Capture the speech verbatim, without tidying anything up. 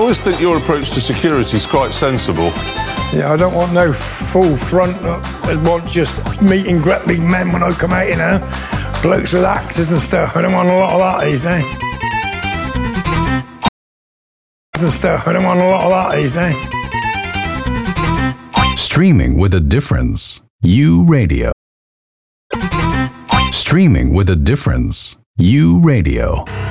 always think your approach to security is quite sensible. Yeah, I don't want no full front. I want just meet and greet big men when I come out, you know. Blokes with axes and stuff. I don't want a lot of that these days. And stuff. I don't want a lot of that these days. Streaming with a difference. U Radio. Streaming with a difference. U Radio.